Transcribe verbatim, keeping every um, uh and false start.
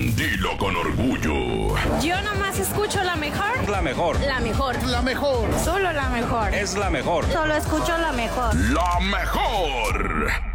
Dilo con orgullo. Yo nomás escucho la mejor. La mejor. La mejor. La mejor. Solo la mejor. Es la mejor. Solo escucho la mejor. La mejor.